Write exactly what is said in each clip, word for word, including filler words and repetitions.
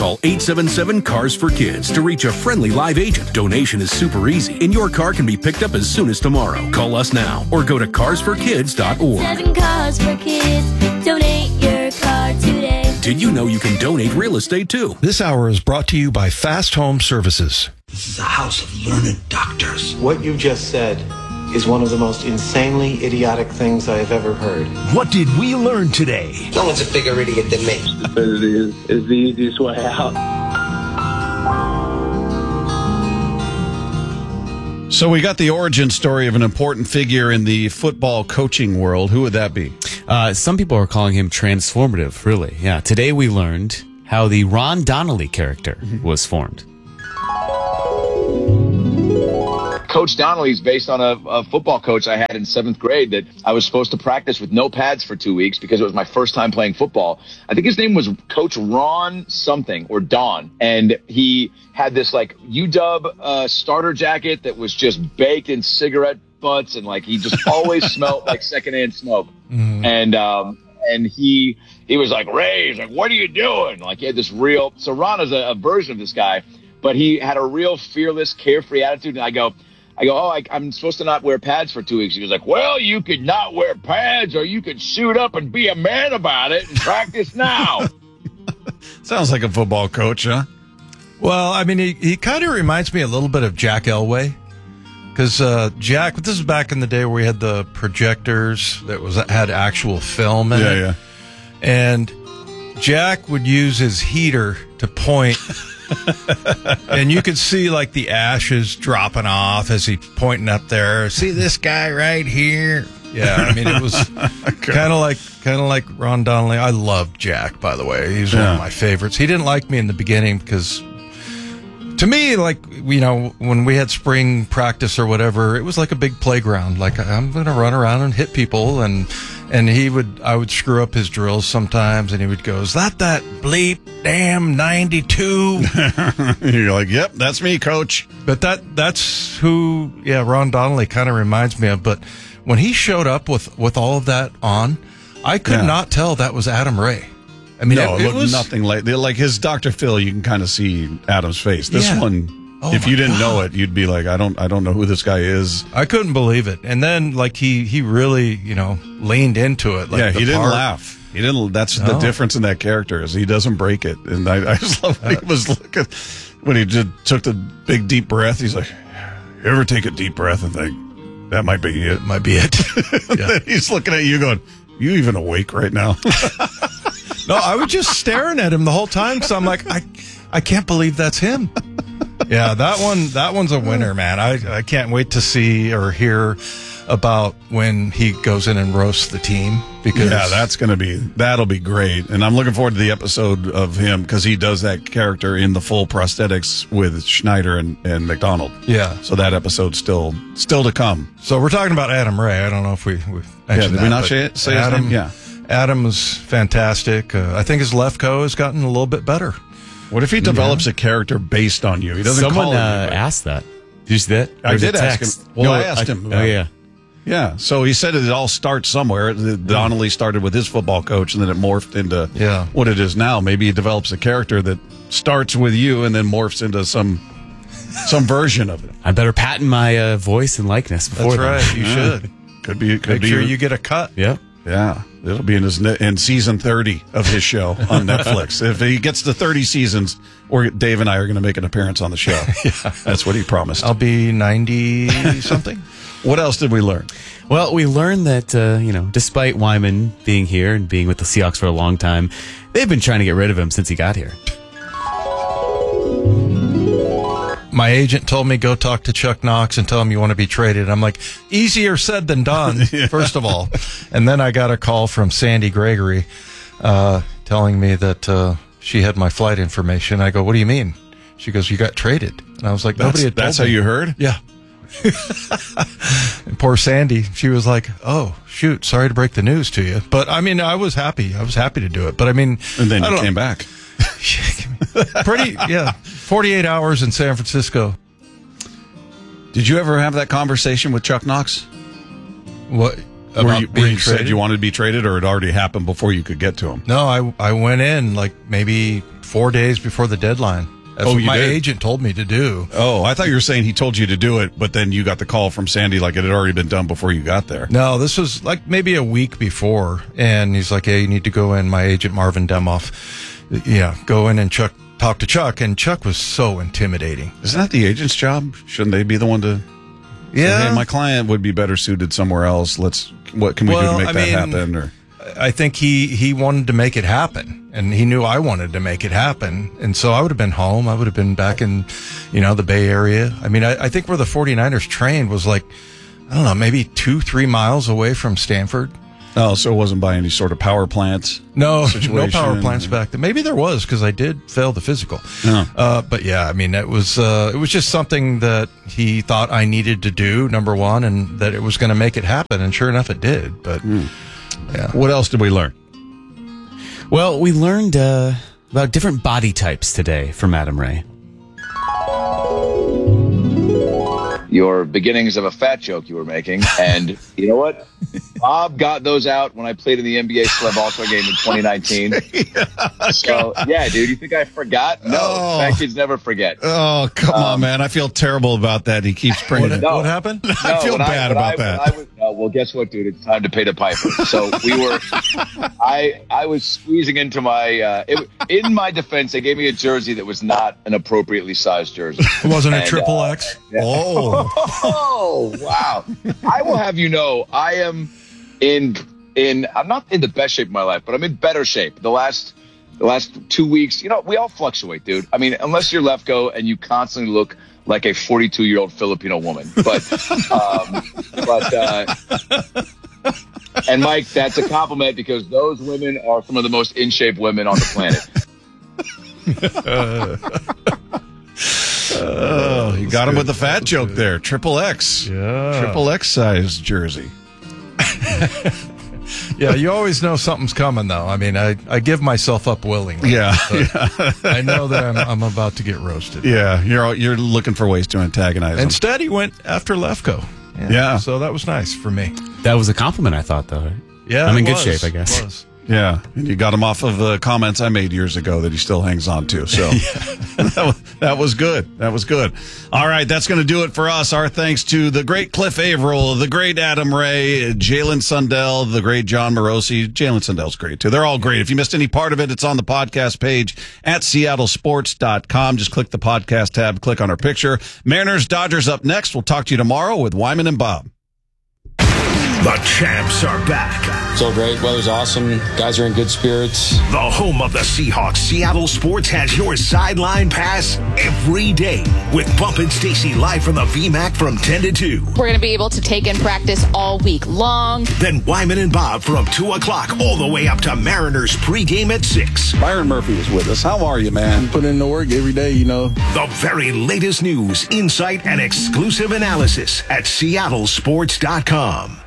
Call eight seven seven, C A R S for Kids to reach a friendly live agent. Donation is super easy, and your car can be picked up as soon as tomorrow. Call us now or go to cars for kids dot org. Seven Cars for Kids. Donate your car today. Did you know you can donate real estate too? This hour is brought to you by Fast Home Services. This is a house of learned doctors. What you just said is one of the most insanely idiotic things I have ever heard. What did we learn today? No one's a bigger idiot than me. Stupidity is, is the easiest way out. So we got the origin story of an important figure in the football coaching world. Who would that be? Uh, some people are calling him transformative, really. Yeah. Today we learned how the Ron Donnelly character was formed. Coach Donnelly's based on a, a football coach I had in seventh grade that I was supposed to practice with no pads for two weeks because it was my first time playing football. I think his name was Coach Ron something or Don. And he had this like U W uh, starter jacket that was just baked in cigarette butts. And like he just always smelled like secondhand smoke. Mm. And, um, and he, he was like, Ray, he's like, what are you doing? Like he had this real, so Ron is a, a version of this guy, but he had a real fearless, carefree attitude. And I go, I go, oh, I, I'm supposed to not wear pads for two weeks. He was like, well, you could not wear pads or you could suit up and be a man about it and practice now. Sounds like a football coach, huh? Well, I mean, he, he kind of reminds me a little bit of Jack Elway. Because uh, Jack, this is back in the day where we had the projectors that was had actual film in yeah, it. Yeah, And Jack would use his heater to point... and you could see like the ashes dropping off as he's pointing up there. See this guy right here? Yeah, I mean it was kind of like kind of like Ron Donnelly. I loved Jack, by the way. He's yeah. one of my favorites. He didn't like me in the beginning because to me, like, you know, when we had spring practice or whatever, it was like a big playground. Like I'm going to run around and hit people and And he would, I would screw up his drills sometimes, and he would go, "Is that that bleep damn ninety-two?" You're like, "Yep, that's me, Coach." But that, that's who, yeah, Ron Donnelly kind of reminds me of. But when he showed up with, with all of that on, I could yeah. not tell that was Adam Ray. I mean, no, it, it, it looked was nothing like like his Doctor Phil. You can kind of see Adam's face. This yeah. one. Oh if you didn't God. know it, you'd be like, I don't, I don't know who this guy is. I couldn't believe it. And then, like he, he really, you know, leaned into it. Like yeah, the he didn't part. laugh. He didn't. That's No. the difference in that character is he doesn't break it. And I, I just love when he was looking when he did took the big deep breath. He's like, you ever take a deep breath and think that might be it? Might be it. Yeah. Then he's looking at you going, you even awake right now? No, I was just staring at him the whole time because I'm like, I, I can't believe that's him. Yeah, that one, that one's a winner, man. I, I can't wait to see or hear about when he goes in and roasts the team. Because yeah, that's going to be, that'll be great. And I'm looking forward to the episode of him because he does that character in the full prosthetics with Schneider and, and McDonald. Yeah. So that episode's still, still to come. So we're talking about Adam Ray. I don't know if we, we mentioned yeah, did that, we not say, it, say Adam, his name? Yeah. Adam was fantastic. Uh, I think his Lefko has gotten a little bit better. What if he develops yeah. a character based on you? He doesn't Someone call it uh, asked that. Did you see that? I There's did a ask text. him. Well, No, I asked I, him. Oh, yeah. Yeah. So he said it all starts somewhere. The, Donnelly started with his football coach, and then it morphed into yeah. what it is now. Maybe he develops a character that starts with you and then morphs into some some version of it. I better patent my uh, voice and likeness before That's right. then. You Yeah. should. Could be. Could Make be sure you get a cut. Yeah. Yeah. It'll be in his ne- in season thirty of his show on Netflix. If he gets to thirty seasons, or Dave and I are going to make an appearance on the show. Yeah. That's what he promised. I'll be ninety something. What else did we learn? Well, we learned that, uh, you know, despite Wyman being here and being with the Seahawks for a long time, they've been trying to get rid of him since he got here. My agent told me go talk to Chuck Knox and tell him you want to be traded. I'm like, easier said than done, yeah. First of all. And then I got a call from Sandy Gregory uh, telling me that uh, she had my flight information. I go, what do you mean? She goes, you got traded. And I was like, nobody that's, had told That's me. how you heard? Yeah. And poor Sandy, she was like, oh, shoot, sorry to break the news to you. But, I mean, I was happy. I was happy to do it. But, I mean. And then I you don't came know. back. Pretty, yeah. forty-eight hours in San Francisco. Did you ever have that conversation with Chuck Knox? What? about where you, being where you said traded. you wanted to be traded, or it already happened before you could get to him? No, I I went in like maybe four days before the deadline. That's Oh, what you my did? agent told me to do. Oh, I thought you were saying he told you to do it, but then you got the call from Sandy like it had already been done before you got there. No, this was like maybe a week before, and he's like, "Hey, you need to go in." My agent Marvin Demoff, yeah, go in and Chuck talk to Chuck, and Chuck was so intimidating. Isn't that the agent's job? Shouldn't they be the one to? Yeah, say, hey, my client would be better suited somewhere else. Let's. What can we Well, do to make I that mean, happen? Or I think he he wanted to make it happen, and he knew I wanted to make it happen, and so I would have been home. I would have been back in, you know, the Bay Area. I mean, I, I think where the 49ers trained was like, I don't know, maybe two, three miles away from Stanford. oh, so it wasn't by any sort of power plants. No, no situation. power plants back then. Maybe there was because I did fail the physical. No. Uh, but yeah, I mean, it was uh, it was just something that he thought I needed to do. Number one, and that it was going to make it happen, and sure enough, it did. But yeah, What else did we learn? Well, we learned uh, about different body types today from Adam Ray. Your beginnings of a fat joke you were making. And you know what? Bob got those out when I played in the N B A Celeb All-Star game in twenty nineteen. So, yeah, dude, you think I forgot? No, Oh. fat kids never forget. Oh, come on, man! I feel terrible about that. He keeps bringing what, it. what happened? I No, feel when bad when about when that. I was, no, well, guess what, dude? It's time to pay the piper. So we were, I I was squeezing into my, uh, it, in my defense, they gave me a jersey that was not an appropriately sized jersey. It wasn't a And, triple uh, X. Oh, Oh, wow. I will have you know, I am in, in, I'm not in the best shape of my life, but I'm in better shape. The last, the last two weeks, you know, we all fluctuate, dude. I mean, unless you're Lefko and you constantly look like a forty-two year old Filipino woman. But, um, but, uh, and Mike, that's a compliment because those women are some of the most in shape women on the planet. oh, you got him with the fat joke there. Triple X, Yeah. triple X size jersey. Yeah, you always know something's coming, though. I mean, I, I give myself up willingly. Yeah, But I know that I'm, I'm about to get roasted. yeah. You're you're looking for ways to antagonize him. Instead, he went after Lefko. Yeah. So that was nice for me. That was a compliment, I thought, though. Yeah, I'm in it good was. shape, I guess. It was. Yeah, and you got him off of the comments I made years ago that he still hangs on to. So that, was, that was good. That was good. All right, that's going to do it for us. Our thanks to the great Cliff Averill, the great Adam Ray, Jalen Sundell, the great John Morosi. Jalen Sundell's great, too. They're all great. If you missed any part of it, it's on the podcast page at seattle sports dot com. Just click the podcast tab, click on our picture. Mariners, Dodgers up next. We'll talk to you tomorrow with Wyman and Bob. The champs are back. So great. Weather's awesome. Guys are in good spirits. The home of the Seahawks, Seattle Sports has your sideline pass every day with Bump and Stacy live from the V MAC from ten to two. We're going to be able to take in practice all week long. Then Wyman and Bob from two o'clock all the way up to Mariners pregame at six. Byron Murphy is with us. How are you, man? Put in the work every day, you know. The very latest news, insight, and exclusive analysis at seattle sports dot com.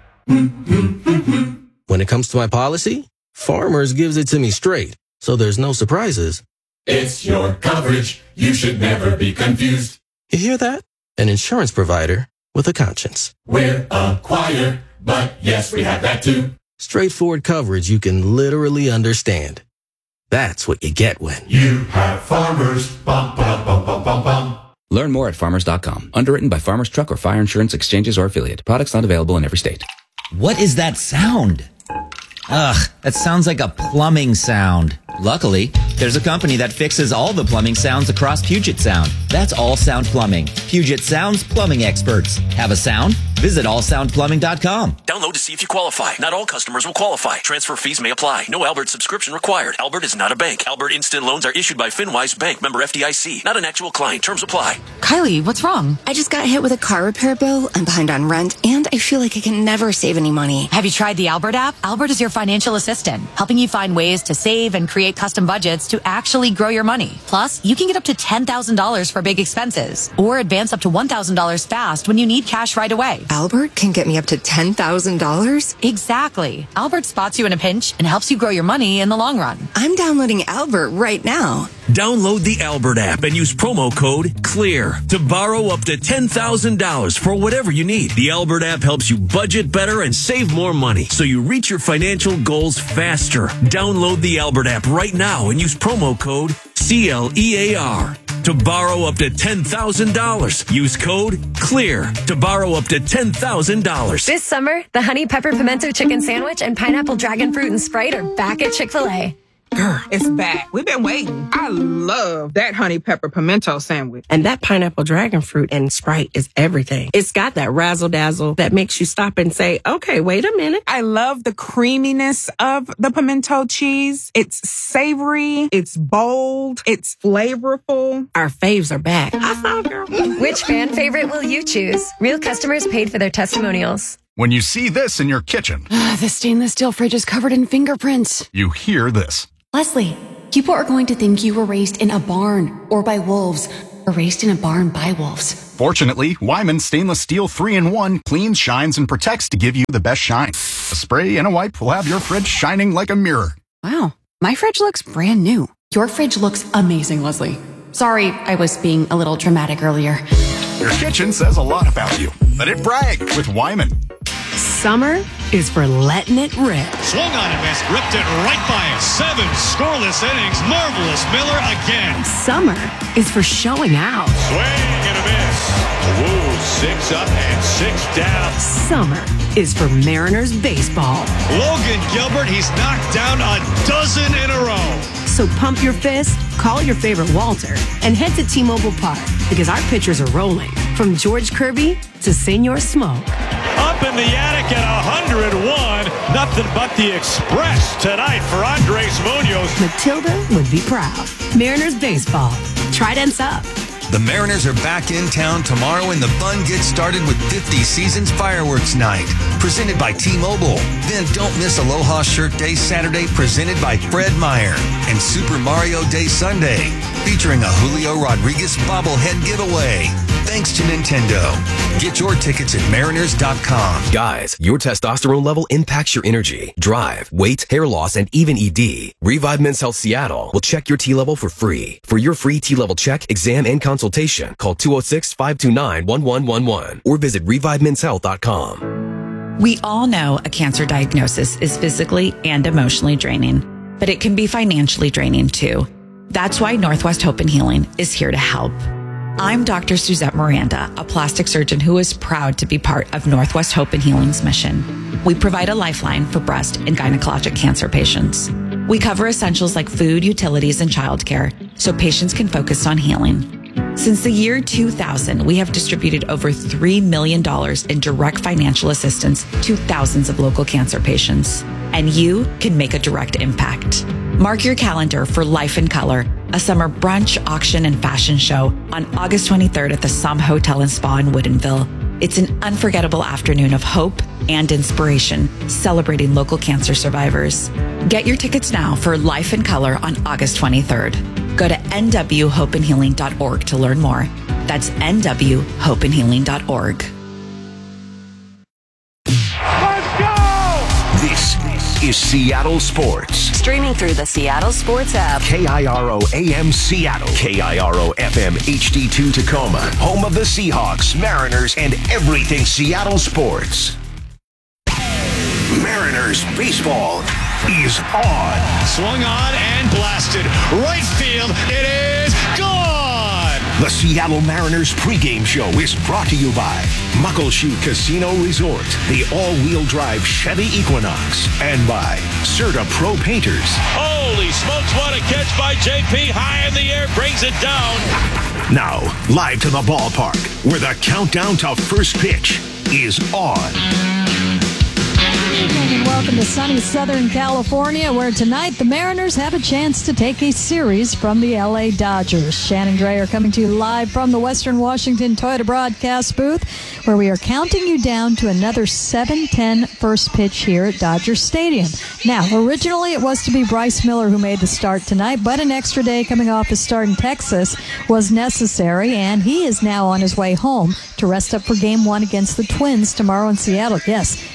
When it comes to my policy, Farmers gives it to me straight, so there's no surprises. It's your coverage. You should never be confused. You hear that? An insurance provider with a conscience. We're a choir, but yes, we have that too. Straightforward coverage you can literally understand. That's what you get when you have Farmers. Bum, bum, bum, bum, bum, bum. Learn more at farmers dot com. Underwritten by Farmers Truck or Fire Insurance Exchanges or Affiliate. Products not available in every state. What is that sound? Ugh, that sounds like a plumbing sound. Luckily, there's a company that fixes all the plumbing sounds across Puget Sound. That's All Sound Plumbing. Puget Sound's plumbing experts. Have a sound? Visit all sound plumbing dot com. Download to see if you qualify. Not all customers will qualify. Transfer fees may apply. No Albert subscription required. Albert is not a bank. Albert Instant Loans are issued by FinWise Bank, member F D I C. Not an actual client. Terms apply. Kylie, what's wrong? I just got hit with a car repair bill. I'm behind on rent, and I feel like I can never save any money. Have you tried the Albert app? Albert is your financial assistant, helping you find ways to save and create custom budgets to actually grow your money. Plus, you can get up to ten thousand dollars for big expenses, or advance up to one thousand dollars fast when you need cash right away. Albert can get me up to ten thousand dollars? Exactly. Albert spots you in a pinch and helps you grow your money in the long run. I'm downloading Albert right now. Download the Albert app and use promo code CLEAR to borrow up to ten thousand dollars for whatever you need. The Albert app helps you budget better and save more money so you reach your financial goals faster. Download the Albert app right now and use promo code C L E A R to borrow up to ten thousand dollars. Use code CLEAR to borrow up to ten thousand dollars. This summer, the Honey Pepper Pimento Chicken Sandwich and Pineapple Dragon Fruit and Sprite are back at Chick-fil-A. Girl, it's back. We've been waiting. I love that honey pepper pimento sandwich. And that pineapple dragon fruit and Sprite is everything. It's got that razzle dazzle that makes you stop and say, okay, wait a minute. I love the creaminess of the pimento cheese. It's savory. It's bold. It's flavorful. Our faves are back. I found girl. Which fan favorite will you choose? Real customers paid for their testimonials. When you see this in your kitchen, uh, the stainless steel fridge is covered in fingerprints. You hear this. Leslie, people are going to think you were raised in a barn or by wolves or raised in a barn by wolves. Fortunately, Wyman Stainless Steel three in one cleans, shines, and protects to give you the best shine. A spray and a wipe will have your fridge shining like a mirror. Wow, my fridge looks brand new. Your fridge looks amazing, Leslie. Sorry, I was being a little dramatic earlier. Your kitchen says a lot about you. Let it brag with Wyman. Summer is for letting it rip. Swung on and missed, ripped it right by it. Seven scoreless innings. Marvelous Miller again. Summer is for showing out. Swing and a miss. Woo, six up and six down. Summer is for Mariners baseball. Logan Gilbert, he's knocked down a dozen in a row. So pump your fist, call your favorite Walter, and head to T-Mobile Park because our pitchers are rolling. From George Kirby to Senor Smoke. Up in the attic at one oh one. Nothing but the Express tonight for Andres Munoz. Matilda would be proud. Mariners baseball. Trident's up. The Mariners are back in town tomorrow and the fun gets started with fifty Seasons Fireworks Night, presented by T-Mobile. Then don't miss Aloha Shirt Day Saturday, presented by Fred Meyer, and Super Mario Day Sunday, featuring a Julio Rodriguez bobblehead giveaway. Thanks to Nintendo. Get your tickets at mariners dot com. Guys, your testosterone level impacts your energy, drive, weight, hair loss, and even E D. Revive Men's Health Seattle will check your T level for free. For your free T level check, exam, and consultation, call two oh six, five two nine, one one one one or visit revive mens health dot com. We all know a cancer diagnosis is physically and emotionally draining, but it can be financially draining too. That's why Northwest Hope and Healing is here to help. I'm Doctor Suzette Miranda, a plastic surgeon who is proud to be part of Northwest Hope and Healing's mission. We provide a lifeline for breast and gynecologic cancer patients. We cover essentials like food, utilities, and childcare so patients can focus on healing. Since the year two thousand, we have distributed over three million dollars in direct financial assistance to thousands of local cancer patients. And you can make a direct impact. Mark your calendar for Life in Color, a summer brunch, auction, and fashion show on August twenty-third at the Somme Hotel and Spa in Woodinville. It's an unforgettable afternoon of hope and inspiration, celebrating local cancer survivors. Get your tickets now for Life in Color on August twenty-third. Go to n w hope and healing dot org to learn more. That's n w hope and healing dot org. Let's go! This is Seattle Sports. Streaming through the Seattle Sports app. K I R O A M Seattle. K I R O F M H D two Tacoma. Home of the Seahawks, Mariners, and everything Seattle sports. Mariners baseball is on. Swung on and blasted. Right field. It is gone. The Seattle Mariners pregame show is brought to you by Muckleshoot Casino Resort, the all-wheel drive Chevy Equinox, and by Serta Pro Painters. Holy smokes, what a catch by J P. High in the air, brings it down. Now, live to the ballpark, where the countdown to first pitch is on. Good evening and welcome to sunny Southern California, where tonight the Mariners have a chance to take a series from the L A Dodgers. Shannon Drayer coming to you live from the Western Washington Toyota broadcast booth, where we are counting you down to another seven ten first pitch here at Dodger Stadium. Now, originally it was to be Bryce Miller who made the start tonight, but an extra day coming off his start in Texas was necessary, and he is now on his way home to rest up for game one against the Twins tomorrow in Seattle. Yes,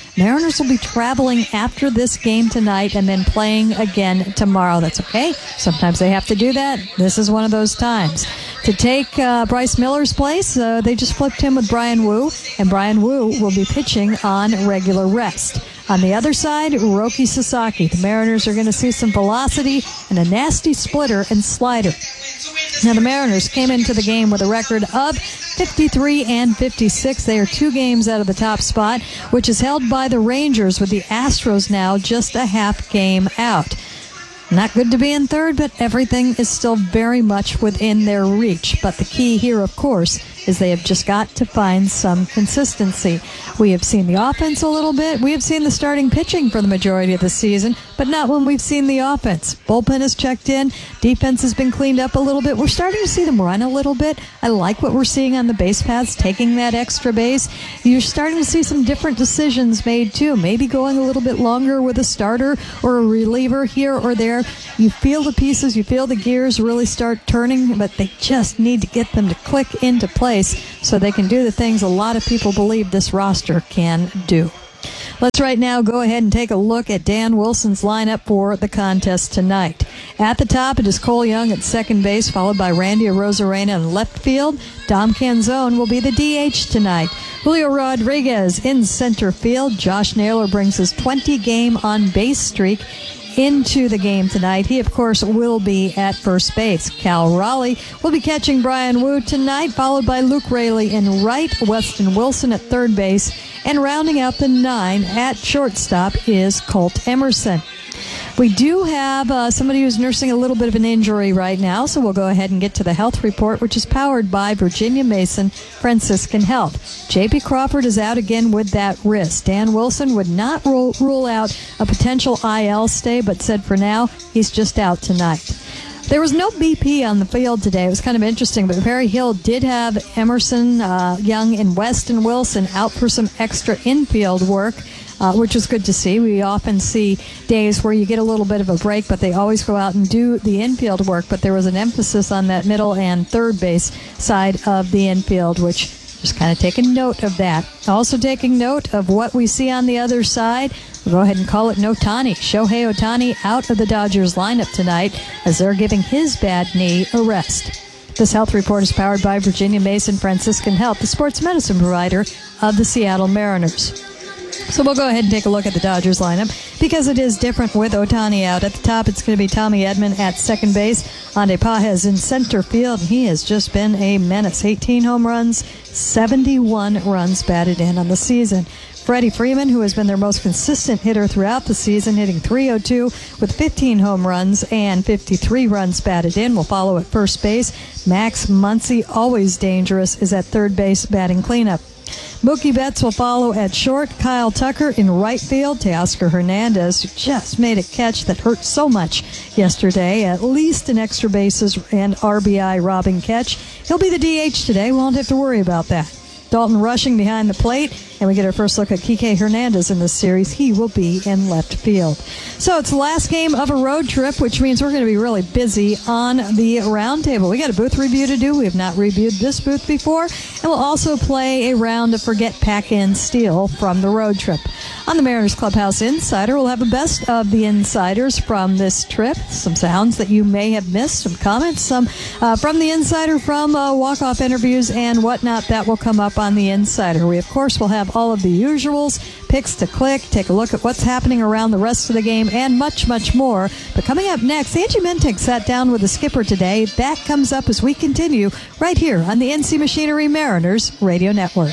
Mariners will be traveling after this game tonight and then playing again tomorrow. That's okay. Sometimes they have to do that. This is one of those times. To take uh, Bryce Miller's place, uh, they just flipped him with Brian Wu, and Brian Wu will be pitching on regular rest. On the other side, Roki Sasaki. The Mariners are going to see some velocity and a nasty splitter and slider. Now, the Mariners came into the game with a record of fifty-three and fifty-six. They are two games out of the top spot, which is held by the Rangers, with the Astros now just a half game out. Not good to be in third, but everything is still very much within their reach. But the key here, of course, is they have just got to find some consistency. We have seen the offense a little bit. We have seen the starting pitching for the majority of the season, but not when we've seen the offense. Bullpen has checked in. Defense has been cleaned up a little bit. We're starting to see them run a little bit. I like what we're seeing on the base paths, taking that extra base. You're starting to see some different decisions made, too. Maybe going a little bit longer with a starter or a reliever here or there. You feel the pieces, you feel the gears really start turning, but they just need to get them to click into place so they can do the things a lot of people believe this roster can do. Let's right now go ahead and take a look at Dan Wilson's lineup for the contest tonight. At the top, it is Cole Young at second base, followed by Randy Arozarena in left field. Dom Canzone will be the D H tonight. Julio Rodriguez in center field. Josh Naylor brings his twenty-game on-base streak into the game tonight. He, of course, will be at first base. Cal Raleigh will be catching Brian Wu tonight, followed by Luke Raley in right, Weston Wilson at third base, and rounding out the nine at shortstop is Colt Emerson. We do have uh, somebody who's nursing a little bit of an injury right now, so we'll go ahead and get to the health report, which is powered by Virginia Mason Franciscan Health. J P Crawford is out again with that wrist. Dan Wilson would not rule, rule out a potential I L stay, but said for now, he's just out tonight. There was no B P on the field today. It was kind of interesting, but Perry Hill did have Emerson, uh, Young, and Weston Wilson out for some extra infield work. Uh, which is good to see. We often see days where you get a little bit of a break, but they always go out and do the infield work. But there was an emphasis on that middle and third base side of the infield, which just kind of taking note of that. Also taking note of what we see on the other side. We'll go ahead and call it an Ohtani. Shohei Ohtani out of the Dodgers lineup tonight as they're giving his bad knee a rest. This health report is powered by Virginia Mason Franciscan Health, the sports medicine provider of the Seattle Mariners. So we'll go ahead and take a look at the Dodgers lineup because it is different with Ohtani out. At the top, it's going to be Tommy Edman at second base. Andy Pages in center field. He has just been a menace. eighteen home runs, seventy-one runs batted in on the season. Freddie Freeman, who has been their most consistent hitter throughout the season, hitting three oh two with fifteen home runs and fifty-three runs batted in, will follow at first base. Max Muncy, always dangerous, is at third base batting cleanup. Mookie Betts will follow at short. Kyle Tucker in right field. Teoscar Hernandez, who just made a catch that hurt so much yesterday. At least an extra bases and R B I robbing catch. He'll be the D H today. Won't have to worry about that. Dalton Rushing behind the plate, and we get our first look at Kike Hernandez in this series. He will be in left field. So it's the last game of a road trip, which means we're going to be really busy on the roundtable. We got a booth review to do. We have not reviewed this booth before, and we'll also play a round of Forget, Pack, and Steal from the road trip. On the Mariners Clubhouse Insider, we'll have a best of the insiders from this trip, some sounds that you may have missed, some comments, some uh, from the insider, from uh, walk-off interviews and whatnot. That will come up on the insider. We, of course, will have all of the usuals, picks to click, take a look at what's happening around the rest of the game, and much, much more. But coming up next, Angie Mintek sat down with the skipper today. That comes up as we continue right here on the N C Machinery Mariners Radio Network.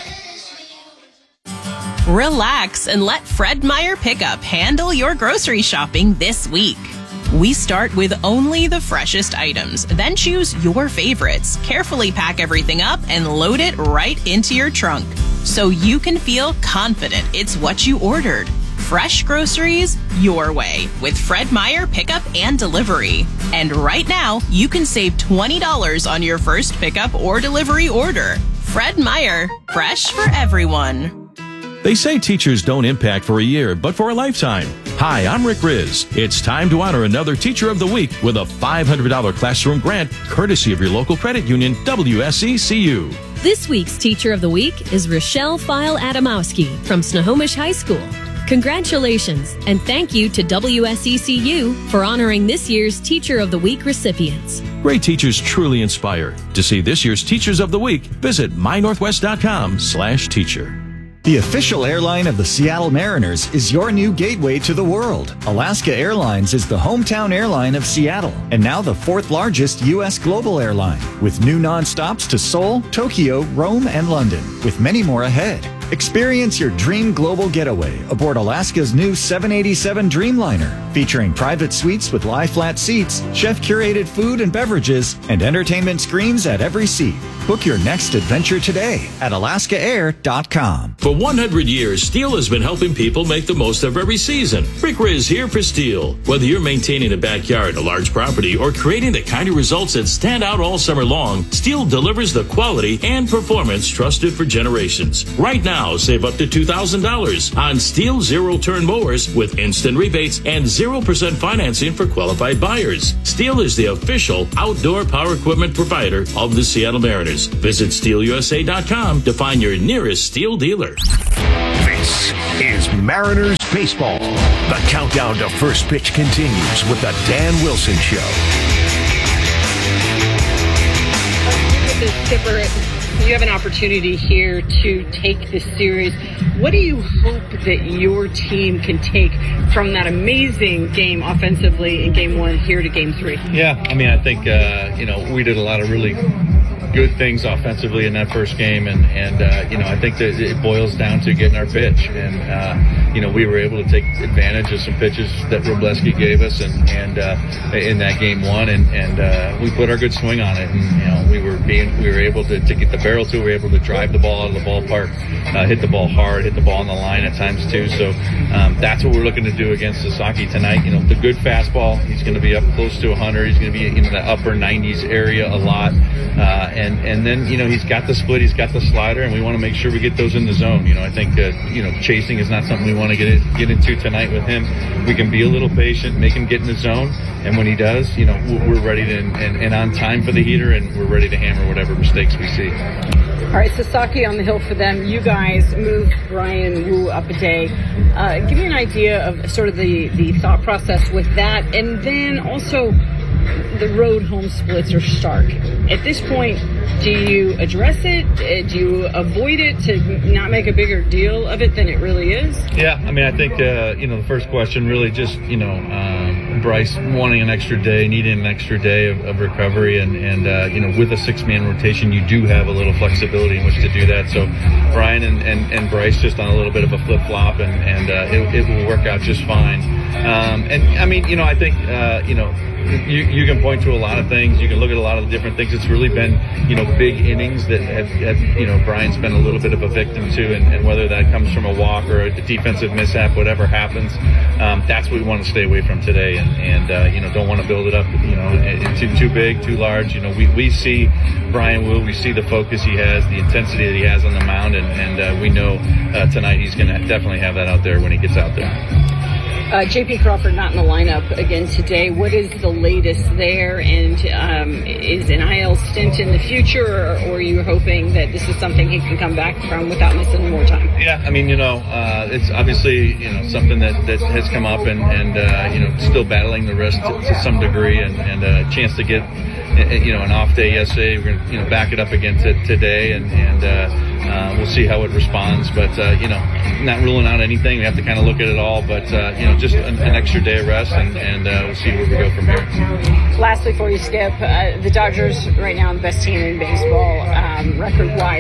Relax and let Fred Meyer Pickup handle your grocery shopping this week. We start with only the freshest items, then choose your favorites, carefully pack everything up, and load it right into your trunk so you can feel confident it's what you ordered. Fresh groceries your way with Fred Meyer Pickup and Delivery. And right now, you can save twenty dollars on your first pickup or delivery order. Fred Meyer, fresh for everyone. They say teachers don't impact for a year, but for a lifetime. Hi, I'm Rick Riz. It's time to honor another Teacher of the Week with a five hundred dollars classroom grant, courtesy of your local credit union, W S E C U. This week's Teacher of the Week is Rochelle File Adamowski from Snohomish High School. Congratulations, and thank you to W S E C U for honoring this year's Teacher of the Week recipients. Great teachers truly inspire. To see this year's Teachers of the Week, visit my northwest dot com slash teacher. The official airline of the Seattle Mariners is your new gateway to the world. Alaska Airlines is the hometown airline of Seattle and now the fourth largest U S global airline, with new nonstops to Seoul, Tokyo, Rome, and London, with many more ahead. Experience your dream global getaway aboard Alaska's new seven eighty-seven Dreamliner, featuring private suites with lie-flat seats, chef-curated food and beverages, and entertainment screens at every seat. Book your next adventure today at alaska air dot com. For one hundred years, Steel has been helping people make the most of every season. Rick Riz here for Steel. Whether you're maintaining a backyard, a large property, or creating the kind of results that stand out all summer long, Steel delivers the quality and performance trusted for generations. Right now, save up to two thousand dollars on Steel zero-turn mowers with instant rebates and zero percent financing for qualified buyers. Steel is the official outdoor power equipment provider of the Seattle Mariners. Visit steel u s a dot com to find your nearest Steel dealer. This is Mariners Baseball. The countdown to first pitch continues with the Dan Wilson Show. The skipper, you have an opportunity here to take this series. What do you hope that your team can take from that amazing game offensively in game one here to game three? Yeah, I mean, I think, uh, you know, we did a lot of really good things offensively in that first game, and and uh, you know, I think that it boils down to getting our pitch, and uh, you know, we were able to take advantage of some pitches that Robleski gave us, and and uh, in that game one, and and uh, we put our good swing on it, and you know, we were being we were able to, to get the barrel to, we were able to drive the ball out of the ballpark, uh, hit the ball hard, hit the ball on the line at times too. So um, that's what we're looking to do against Sasaki tonight. You know, the good fastball, he's going to be up close to one hundred. He's going to be in the upper nineties area a lot. Uh, and, and then, you know, he's got the split, he's got the slider, and we want to make sure we get those in the zone. You know, I think, uh, you know, chasing is not something we want to get, it, get into tonight with him. We can be a little patient, make him get in the zone, and when he does, you know, we're ready to, and, and on time for the heater, and we're ready to hammer whatever mistakes we see. All right, Sasaki on the hill for them. You guys moved Bryan Woo up a day. Uh, give me an idea of sort of the, the thought process with that, and then also the road home splits are stark. At this point, do you address it? Do you avoid it to not make a bigger deal of it than it really is? Yeah, I mean, I think, uh, you know, the first question really just, you know, um, Bryce wanting an extra day, needing an extra day of, of recovery. And, and uh, you know, with a six-man rotation, you do have a little flexibility in which to do that. So Bryan and, and, and Bryce just on a little bit of a flip-flop, and, and uh, it, it will work out just fine. Um, and, I mean, you know, I think, uh, you know, You, you can point to a lot of things. You can look at a lot of the different things. It's really been, you know, big innings that have, have you know, Bryan's been a little bit of a victim to, and, and whether that comes from a walk or a defensive mishap, whatever happens, um, that's what we want to stay away from today, and, and uh, you know, don't want to build it up, you know, too, too big, too large. You know, we, we see Bryan Woo, we see the focus he has, the intensity that he has on the mound, and, and uh, we know uh, tonight he's going to definitely have that out there when he gets out there. Uh, J P Crawford not in the lineup again today. What is the latest there? And um, is an I L stint in the future, or, or are you hoping that this is something he can come back from without missing more time? Yeah, I mean, you know, uh, it's obviously, you know, something that, that has come up, and, and uh, you know, still battling the wrist to, to some degree, and, and a chance to get, you know, an off day yesterday. We're going to, you know, back it up again t- today, and, and uh, uh, we'll see how it responds. But, uh, you know, not ruling out anything. We have to kind of look at it all. But, uh, you know, just an, an extra day of rest, and, and uh, we'll see where we go from here. Lastly, before you skip, uh, the Dodgers right now the best team in baseball, um, record-wise.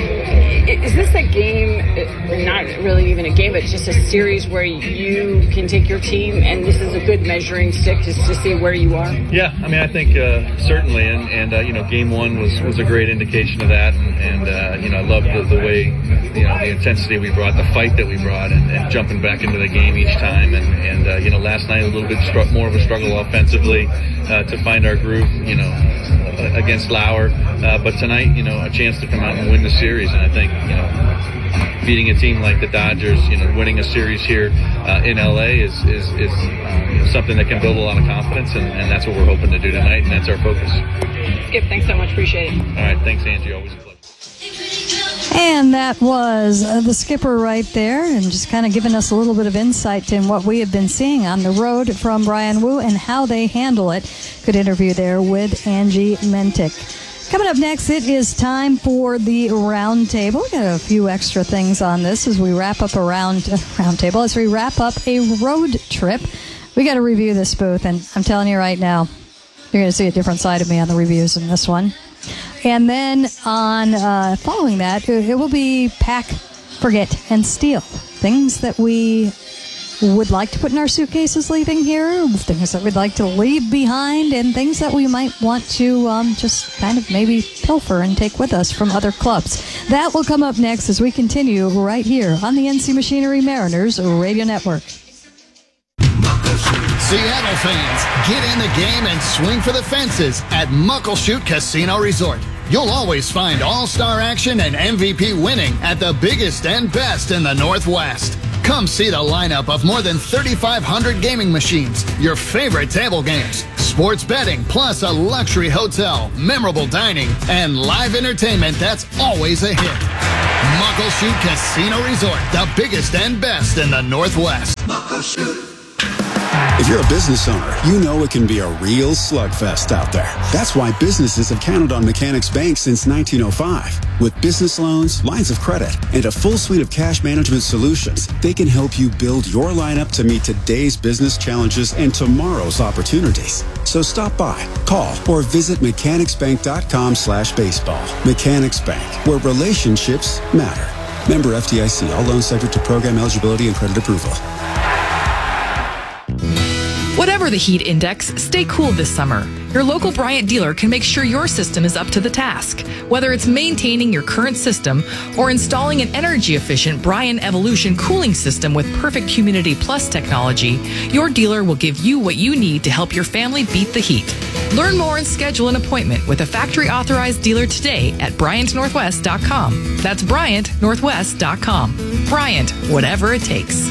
Is this a game, not really even a game, but just a series where you can take your team, and this is a good measuring stick just to see where you are? Yeah, I mean, I think uh, certainly, and, and uh, you know, game one was, was a great indication of that, and, and uh, you know, I love the, the way, you know, the intensity we brought, the fight that we brought, and, and jumping back into the game each time, and, and uh, you know, last night a little bit str- more of a struggle offensively uh, to find our groove, you know, uh, against Lauer, uh, but tonight, you know, a chance to come out and win the series, and I think, you know, beating a team like the Dodgers, you know, winning a series here uh, in L A is is, is um, you know, something that can build a lot of confidence, and, and that's what we're hoping to do tonight, and that's our focus. Skip, thanks so much. Appreciate it. All right, thanks, Angie. Always a pleasure. And that was uh, the skipper right there, and just kind of giving us a little bit of insight in what we have been seeing on the road from Brian Wu and how they handle it. Good interview there with Angie Mentick. Coming up next, it is time for the roundtable. We got a few extra things on this as we wrap up a round uh, roundtable. As we wrap up a road trip, we got to review this booth, and I'm telling you right now, you're going to see a different side of me on the reviews in this one. And then on uh, following that, it will be pack, forget, and steal. Things that we would like to put in our suitcases leaving here, things that we'd like to leave behind, and things that we might want to um, just kind of maybe pilfer and take with us from other clubs. That will come up next as we continue right here on the N C Machinery Mariners Radio Network. Seattle fans, get in the game and swing for the fences at Muckleshoot Casino Resort. You'll always find all-star action and M V P winning at the biggest and best in the Northwest. Come see the lineup of more than thirty-five hundred gaming machines, your favorite table games, sports betting, plus a luxury hotel, memorable dining, and live entertainment that's always a hit. Muckleshoot Casino Resort, the biggest and best in the Northwest. Muckleshoot. If you're a business owner, you know it can be a real slugfest out there. That's why businesses have counted on Mechanics Bank since nineteen oh five. With business loans, lines of credit, and a full suite of cash management solutions, they can help you build your lineup to meet today's business challenges and tomorrow's opportunities. So stop by, call, or visit mechanicsbank.com slash baseball. Mechanics Bank, where relationships matter. Member F D I C. All loans subject to program eligibility and credit approval. Whatever the heat index, stay cool this summer. Your local Bryant dealer can make sure your system is up to the task. Whether it's maintaining your current system or installing an energy-efficient Bryant Evolution cooling system with perfect Humidity Plus technology, your dealer will give you what you need to help your family beat the heat. Learn more and schedule an appointment with a factory-authorized dealer today at Bryant Northwest dot com. That's Bryant Northwest dot com. Bryant, whatever it takes.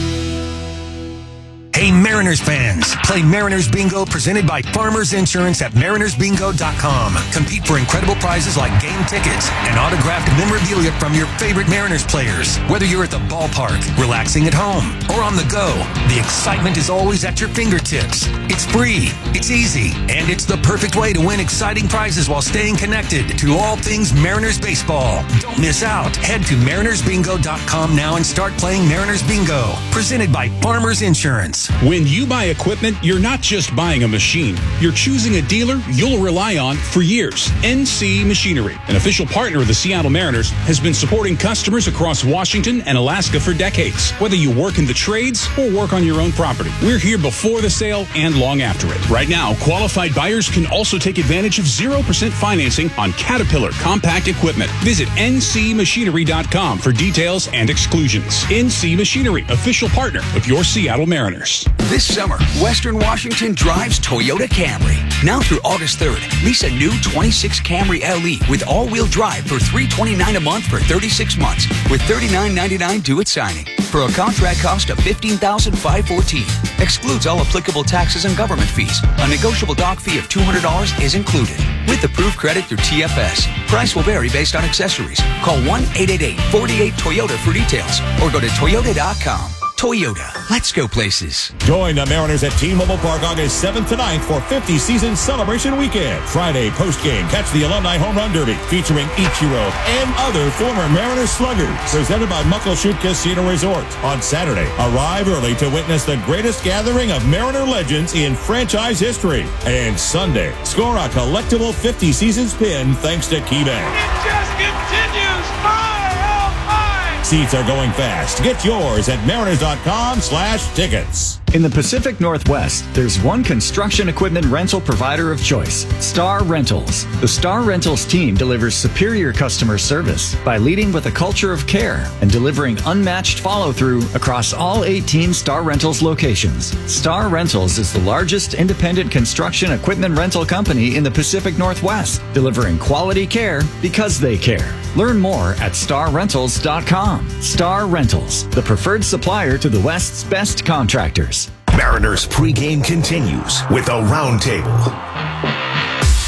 Hey Mariners fans, play Mariners Bingo presented by Farmers Insurance at mariners bingo dot com. Compete for incredible prizes like game tickets and autographed memorabilia from your favorite Mariners players. Whether you're at the ballpark, relaxing at home, or on the go, the excitement is always at your fingertips. It's free, it's easy, and it's the perfect way to win exciting prizes while staying connected to all things Mariners baseball. Don't miss out. Head to mariners bingo dot com now and start playing Mariners Bingo, presented by Farmers Insurance. When you buy equipment, you're not just buying a machine. You're choosing a dealer you'll rely on for years. N C Machinery, an official partner of the Seattle Mariners, has been supporting customers across Washington and Alaska for decades. Whether you work in the trades or work on your own property, we're here before the sale and long after it. Right now, qualified buyers can also take advantage of zero percent financing on Caterpillar compact equipment. Visit N C machinery dot com for details and exclusions. N C Machinery, official partner of your Seattle Mariners. This summer, Western Washington drives Toyota Camry. Now through August third, lease a new twenty-six Camry L E with all-wheel drive for three hundred twenty-nine dollars a month for thirty-six months with thirty-nine ninety-nine due at signing for a contract cost of fifteen thousand five hundred fourteen dollars. Excludes all applicable taxes and government fees. A negotiable dock fee of two hundred dollars is included. With approved credit through T F S. Price will vary based on accessories. Call one eight eight eight, four eight Toyota for details or go to toyota dot com. Toyota, let's go places. Join the Mariners at T-Mobile Park August seventh to ninth for fifty Season Celebration Weekend. Friday, post-game, catch the Alumni Home Run Derby featuring Ichiro and other former Mariners sluggers. Presented by Muckleshoot Casino Resort. On Saturday, arrive early to witness the greatest gathering of Mariner legends in franchise history. And Sunday, score a collectible fifty Seasons pin thanks to KeyBank. It just continues. Fire, oh, fire. Seats are going fast. Get yours at mariners dot com slash tickets. In the Pacific Northwest, there's one construction equipment rental provider of choice, Star Rentals. The Star Rentals team delivers superior customer service by leading with a culture of care and delivering unmatched follow-through across all eighteen Star Rentals locations. Star Rentals is the largest independent construction equipment rental company in the Pacific Northwest, delivering quality care because they care. Learn more at star rentals dot com. Star Rentals, the preferred supplier to the West's best contractors. Mariners pregame continues with a roundtable.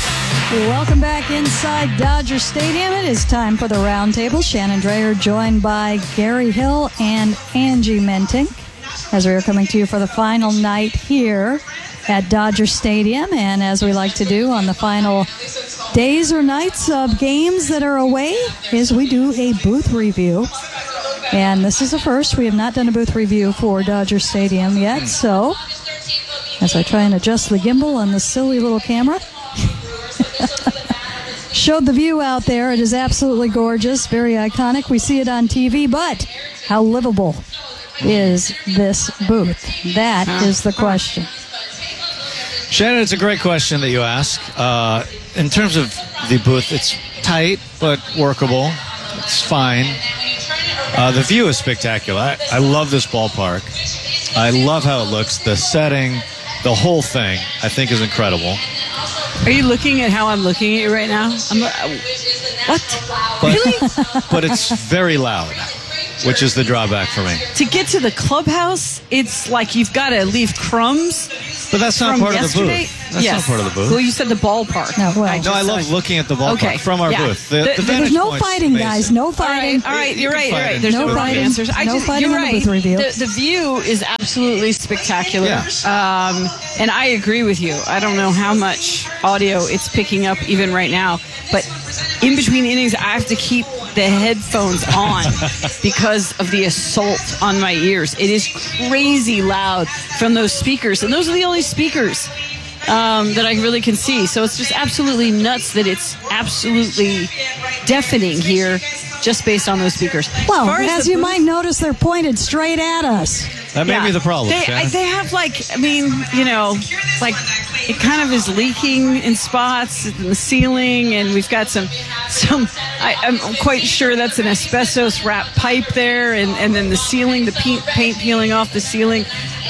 Welcome back inside Dodger Stadium. It is time for the roundtable. Shannon Drayer joined by Gary Hill and Angie Mentink as we are coming to you for the final night here at Dodger Stadium. And as we like to do on the final days or nights of games that are away is we do a booth review. And this is the first. We have not done a booth review for Dodger Stadium yet. So as I try and adjust the gimbal on this silly little camera, showed the view out there. It is absolutely gorgeous, very iconic. We see it on T V, but how livable is this booth? That is the question. Shannon, it's a great question that you ask. Uh, in terms of the booth, it's tight but workable. It's fine. Uh, the view is spectacular. I, I love this ballpark. I love how it looks. The setting, the whole thing, I think is incredible. Are you looking at how I'm looking at you right now? I'm, uh, what? But, really? But it's very loud, which is the drawback for me. To get to the clubhouse, it's like you've got to leave crumbs. But that's not from part yesterday. of the booth. That's yes. not part of the booth. Well, you said the ballpark. No, well, I, no, I love looking at the ballpark okay. from our yeah. booth. The, the, the There's vantage no point's fighting, amazing. guys. No fighting. All right, all right. You're right. You're right. it. There's no no, fighting. answers. I No just, fighting you're on the right. booth review. The, the view is absolutely spectacular. Yeah. Um, and I agree with you. I don't know how much audio it's picking up even right now, but in between innings, I have to keep the headphones on because of the assault on my ears. It is crazy loud from those speakers, and those are the only speakers um, that I really can see. So it's just absolutely nuts that it's absolutely deafening here just based on those speakers. Well, as, as the you booth, might notice, they're pointed straight at us. That may yeah. be the problem, They, Shannon. they have like, I mean, you know, like it kind of is leaking in spots in the ceiling, and we've got some, some. I, I'm quite sure that's an asbestos wrap pipe there, and, and then the ceiling, the paint, paint peeling off the ceiling.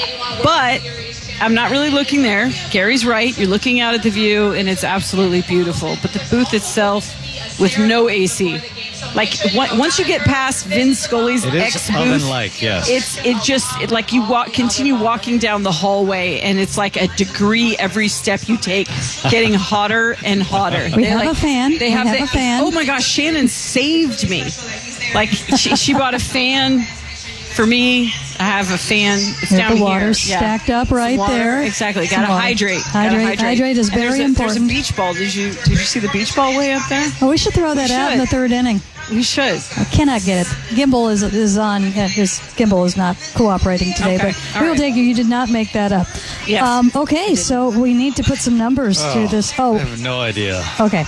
But I'm not really looking there. Gary's right. You're looking out at the view, and it's absolutely beautiful. But the booth itself, with no A C. Like once you get past Vin Scully's It is ex booth, oven-like, yes. It's it just it, like you walk, continue walking down the hallway, and it's like a degree every step you take, getting hotter and hotter. We They, have like, a fan. They We have, have the, a fan. Oh my gosh, Shannon saved me. Like she, she bought a fan for me. I have a fan. It's With down the water here. stacked up Some right water. there. Exactly. Some Got to water. hydrate. Hydrate- Gotta hydrate. hydrate is And there's very a, important. There's a beach ball. Did you Did you see the beach ball way up there? Oh, we should throw that We out in should. the third inning. We should. I cannot get it. Gimbal is is on. Yeah, his gimbal is not cooperating today, Okay. but All we'll right. take it. You did not make that up. Yes. Um, okay, so we need to put some numbers Oh, to this. I Oh, have no idea. okay.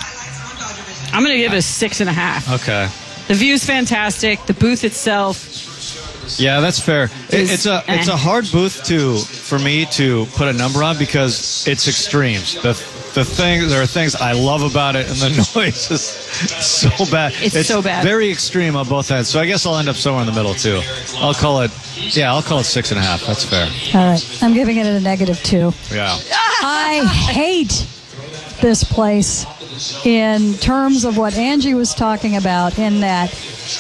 I'm going to give it a six and a half. Okay. The view's fantastic. The booth itself. Yeah, that's fair. It, Is- it's a it's eh. a hard booth to for me to put a number on because it's extremes. The the thing there are things I love about it, and the noise is so bad. It's so bad. Very extreme on both ends. So I guess I'll end up somewhere in the middle too. I'll call it. Yeah, I'll call it six and a half. That's fair. All right. I'm giving it a negative two. Yeah. I hate this place in terms of what Angie was talking about in that.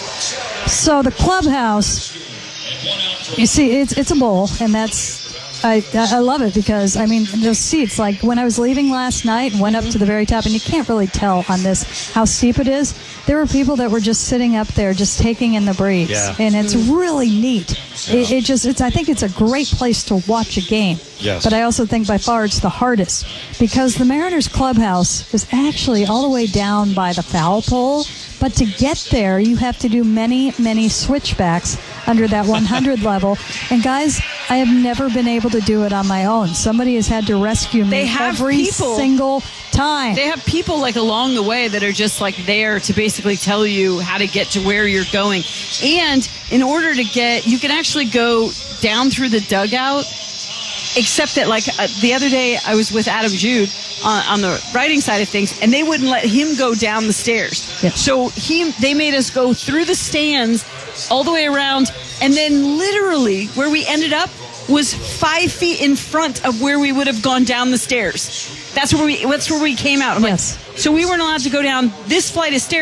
So the clubhouse, you see, it's it's a bowl, and that's I I love it because I mean those seats. Like when I was leaving last night and went up to the very top, and you can't really tell on this how steep it is. There were people that were just sitting up there, just taking in the breeze, Yeah. and it's really neat. It, it just it's I think it's a great place to watch a game. Yes. But I also think by far it's the hardest because the Mariners clubhouse is actually all the way down by the foul pole. But to get there, you have to do many, many switchbacks under that one hundred level. And guys, I have never been able to do it on my own. Somebody has had to rescue me They have every people- single time. They have people like along the way that are just like there to basically tell you how to get to where you're going. And in order to get, you can actually go down through the dugout. Except that, like, uh, the other day I was with Adam Jude on, on the writing side of things, and they wouldn't let him go down the stairs. Yeah. So he, they made us go through the stands all the way around, and then literally where we ended up was five feet in front of where we would have gone down the stairs. That's where we. That's where we came out. I'm Yes. like, so we weren't allowed to go down this flight of stairs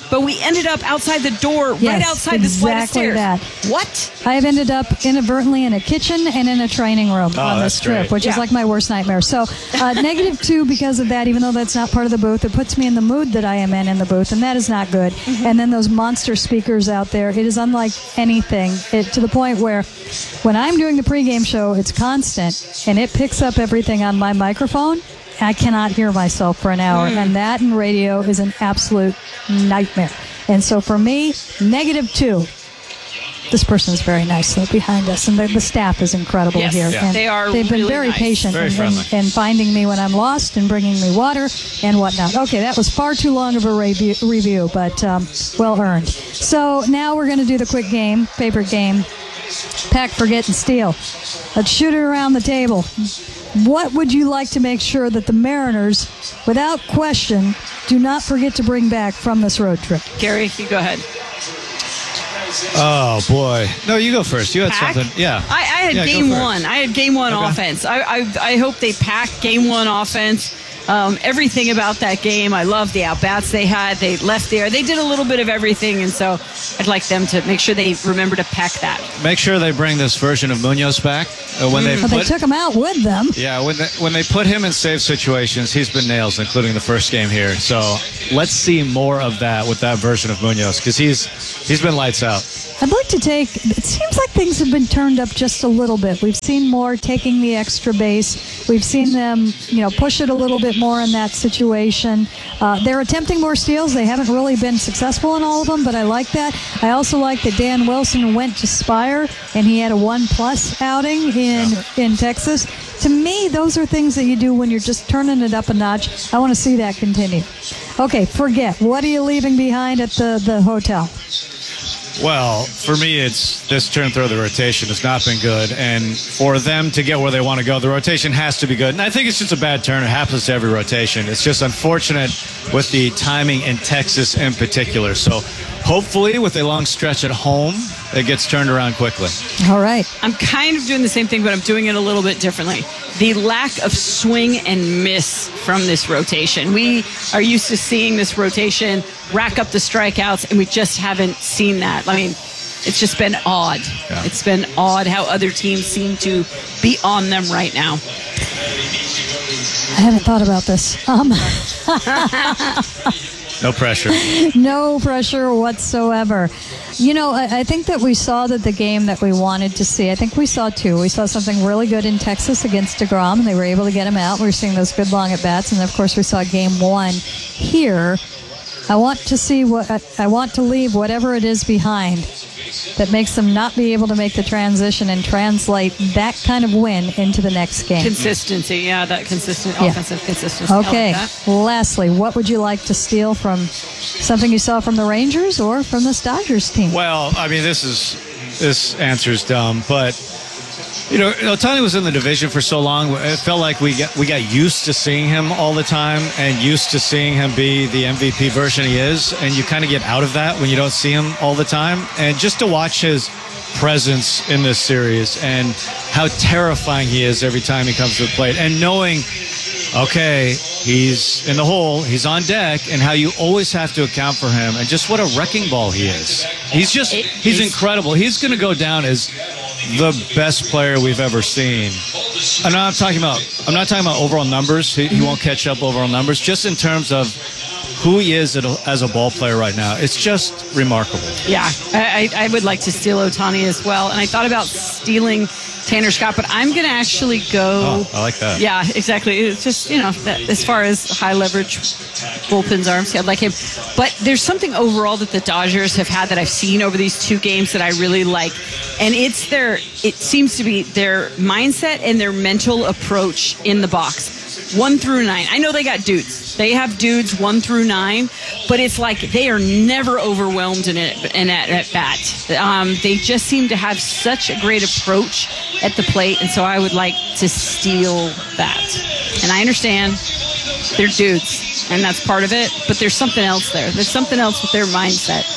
but we ended up outside the door, Yes, right outside the flight of exactly stairs. that. What? I have ended up inadvertently in a kitchen and in a training room Oh, on that's this trip, great. which is Yeah. like my worst nightmare. So uh, negative two because of that, even though that's not part of the booth. It puts me in the mood that I am in in the booth, and that is not good. Mm-hmm. And then those monster speakers out there, it is unlike anything, it, to the point where when I'm doing the pregame show, it's constant, and it picks up everything on my microphone. I cannot hear myself for an hour, Mm. and that in radio is an absolute nightmare. And so for me, negative two. This person is very nice, though, behind us, and the, the staff is incredible Yes, here. yeah. And They are They've been really very nice. patient Very in, in, friendly. in finding me when I'm lost and bringing me water and whatnot. Okay, that was far too long of a review, review but um, well earned. So now we're going to do the quick game, favorite game, pack, forget, and steal. Let's shoot it around the table. What would you like to make sure that the Mariners, without question, do not forget to bring back from this road trip? Gary, you go ahead. Oh, boy. No, you go first. You had Pack? something. Yeah. I, I had Yeah, go game for it. one. I had game one Okay. offense. I, I I hope they pack game one offense. Um, everything about that game, I love the at bats they had. They left there. They did a little bit of everything, and so I'd like them to make sure they remember to pack that. Make sure they bring this version of Munoz back. Uh, when they But they put, took him out with them. yeah, when they, when they put him in safe situations, he's been nails, including the first game here. So let's see more of that with that version of Munoz, because he's he's been lights out. I'd like to take, it seems like things have been turned up just a little bit. We've seen more taking the extra base. We've seen them, you know, push it a little bit more in that situation. Uh, they're attempting more steals. They haven't really been successful in all of them, but I like that. I also like that Dan Wilson went to Spire and he had a one-plus outing in, in Texas. To me, those are things that you do when you're just turning it up a notch. I want to see that continue. Okay, forget. What are you leaving behind at the, the hotel? Well, for me, it's this turn through the rotation has not been good, and for them to get where they want to go, the rotation has to be good. And I think it's just a bad turn. It happens to every rotation. It's just unfortunate with the timing in Texas in particular. So hopefully, with a long stretch at home, it gets turned around quickly. All right. I'm kind of doing the same thing, but I'm doing it a little bit differently. The lack of swing and miss from this rotation. We are used to seeing this rotation rack up the strikeouts, and we just haven't seen that. I mean, it's just been odd. Yeah. It's been odd how other teams seem to be on them right now. I haven't thought about this. Um, No pressure. no pressure whatsoever. You know, I, I think that we saw that the game that we wanted to see, I think we saw two. We saw something really good in Texas against DeGrom, and they were able to get him out. We were seeing those good long at-bats, and of course we saw game one here. I want to see what, I, I want to leave whatever it is behind that makes them not be able to make the transition and translate that kind of win into the next game. Consistency, yeah, that consistent Yeah. offensive consistency. I like Okay. that. Lastly, what would you like to steal from something you saw from the Rangers or from this Dodgers team? Well, I mean, this is this answer's dumb, but you know, Ohtani was in the division for so long. It felt like we got we got used to seeing him all the time and used to seeing him be the M V P version he is, and you kind of get out of that when you don't see him all the time. And just to watch his presence in this series and how terrifying he is every time he comes to the plate, and knowing, okay, he's in the hole, he's on deck, and how you always have to account for him, and just what a wrecking ball he is. He's just, he's incredible. He's going to go down as the best player we've ever seen. I'm not talking about, I'm not talking about overall numbers. He, he won't catch up overall numbers, just in terms of who he is as a ball player right now. It's just remarkable. Yeah, I, I would like to steal Ohtani as well. And I thought about stealing Tanner Scott, but I'm going to actually go. Oh, I like that. Yeah, exactly. It's just, you know, that as far as high leverage bullpens are, I'd like him. But there's something overall that the Dodgers have had that I've seen over these two games that I really like. And it's their, it seems to be their mindset and their mental approach in the box. One through nine. I know they got dudes. They have dudes one through nine, but it's like they are never overwhelmed in it in at, at bat. Um, they just seem to have such a great approach at the plate, and so I would like to steal that. And I understand they're dudes, and that's part of it, but there's something else there. There's something else with their mindset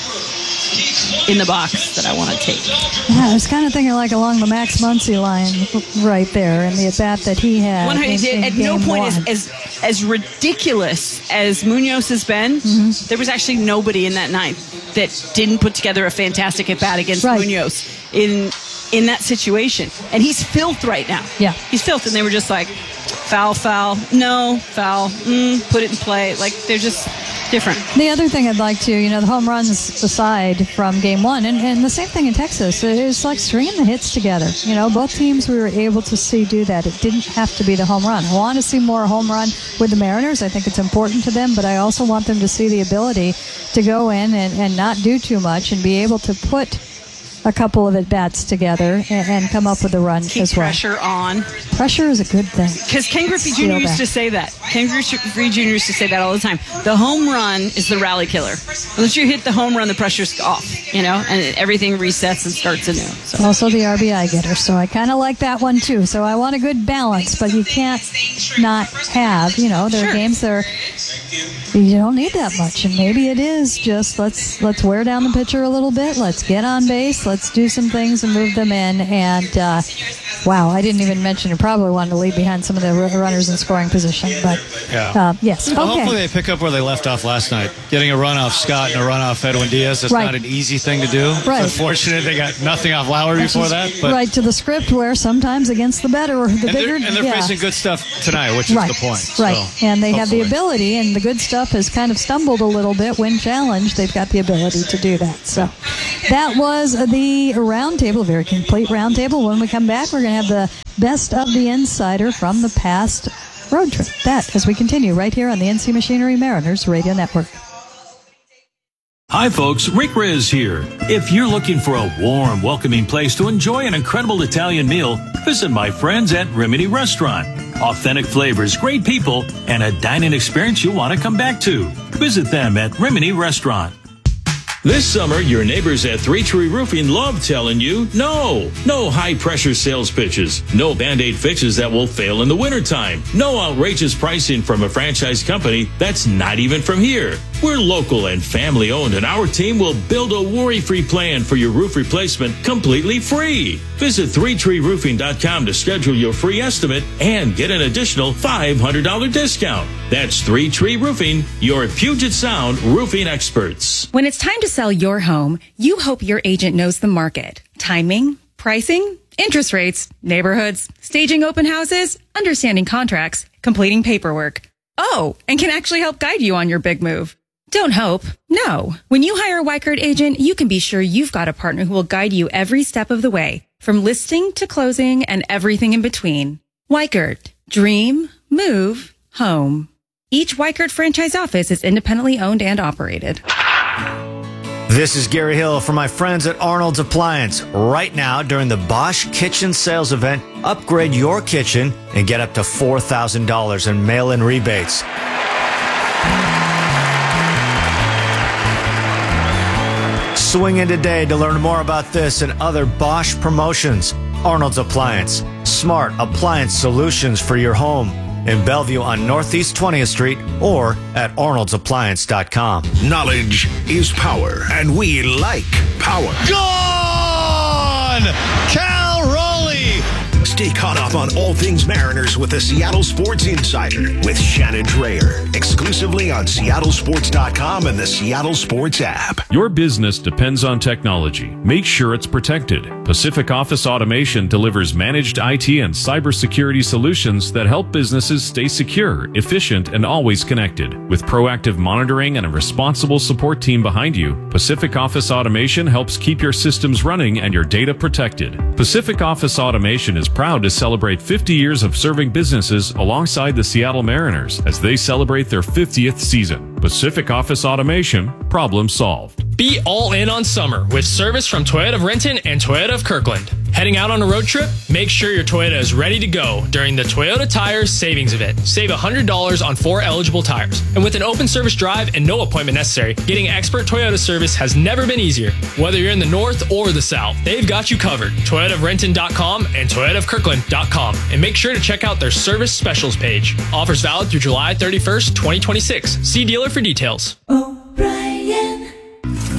in the box that I want to take. Yeah, I was kind of thinking like along the Max Muncy line right there and the at-bat that he had. One, in, in at no game point one. is, is as ridiculous as Munoz has been, mm-hmm. there was actually nobody in that ninth that didn't put together a fantastic at-bat against right. Munoz in in that situation. And he's filth right now. Yeah. He's filth. And they were just like, foul, foul, no, foul, mm, put it in play. Like, they're just different. The other thing I'd like to, you know, the home runs aside from game one, and, and the same thing in Texas, it's like stringing the hits together. You know, both teams we were able to see do that. It didn't have to be the home run. I want to see more home run with the Mariners. I think it's important to them, but I also want them to see the ability to go in and, and not do too much and be able to put a couple of at-bats together and, and come up with a run Keep as well. Pressure on. Pressure is a good thing. Because Ken Griffey Junior used to say that. Ken Griffey Junior used to say that all the time. The home run is the rally killer. Once you hit the home run, the pressure's off, you know, and everything resets and starts anew. So. Also the R B I getter, so I kind of like that one too. So I want a good balance, but you can't not have, you know, there sure. are games that are, you don't need that much, and maybe it is just let's let's wear down the pitcher a little bit, let's get on base, let's do some things and move them in. And uh, wow, I didn't even mention you probably wanted to leave behind some of the runners in scoring position, but yeah. uh, yes, okay. Well, hopefully they pick up where they left off last night. Getting a run off Scott and a run off Edwin Diaz, that's right. not an easy thing to do. Right. It's unfortunate they got nothing off Lowry That's before that. But right to the script where sometimes against the better or the and bigger. They're, and they're yeah. facing good stuff tonight, which is right. the point. Right, so, and they hopefully. have the ability, and the good stuff has kind of stumbled a little bit when challenged. They've got the ability to do that. So that was the roundtable, very complete roundtable. When we come back, we're going to have the best of the insider from the past road trip. That as we continue right here on the N C Machinery Mariners Radio Network. Hi folks, Rick Riz here. If you're looking for a warm, welcoming place to enjoy an incredible Italian meal, visit my friends at Rimini Restaurant. Authentic flavors, great people, and a dining experience you'll want to come back to. Visit them at Rimini Restaurant. This summer, your neighbors at Three Tree Roofing love telling you, no, no high-pressure sales pitches, no Band-Aid fixes that will fail in the wintertime, no outrageous pricing from a franchise company that's not even from here. We're local and family-owned, and our team will build a worry-free plan for your roof replacement completely free. Visit three tree roofing dot com to schedule your free estimate and get an additional five hundred dollars discount. That's Three Tree Roofing, your Puget Sound roofing experts. When it's time to sell your home, you hope your agent knows the market, timing, pricing, interest rates, neighborhoods, staging open houses, understanding contracts, completing paperwork. Oh, and can actually help guide you on your big move. Don't hope. No. When you hire a Weichert agent, you can be sure you've got a partner who will guide you every step of the way, from listing to closing and everything in between. Weichert. Dream. Move. Home. Each Weichert franchise office is independently owned and operated. This is Gary Hill for my friends at Arnold's Appliance. Right now, during the Bosch Kitchen Sales Event, upgrade your kitchen and get up to four thousand dollars in mail-in rebates. Swing in today to learn more about this and other Bosch promotions. Arnold's Appliance. Smart appliance solutions for your home. In Bellevue on Northeast twentieth Street or at arnolds appliance dot com. Knowledge is power, and we like power. Gone! Cal Raleigh! Stay caught up on all things Mariners with the Seattle Sports Insider with Shannon Drayer. Exclusively on seattle sports dot com and the Seattle Sports app. Your business depends on technology. Make sure it's protected. Pacific Office Automation delivers managed I T and cybersecurity solutions that help businesses stay secure, efficient, and always connected. With proactive monitoring and a responsible support team behind you, Pacific Office Automation helps keep your systems running and your data protected. Pacific Office Automation is proud to celebrate fifty years of serving businesses alongside the Seattle Mariners as they celebrate their fiftieth season. Pacific Office Automation, problem solved. Be all in on summer with service from Toyota of Renton and Toyota of Kirkland. Heading out on a road trip? Make sure your Toyota is ready to go during the Toyota Tires Savings Event. Save one hundred dollars on four eligible tires. And with an open service drive and no appointment necessary, getting expert Toyota service has never been easier. Whether you're in the north or the south, they've got you covered. Toyota of Renton dot com and Toyota of Kirkland dot com. And make sure to check out their service specials page. Offers valid through July thirty-first, twenty twenty-six. See dealer for details. O'Brien.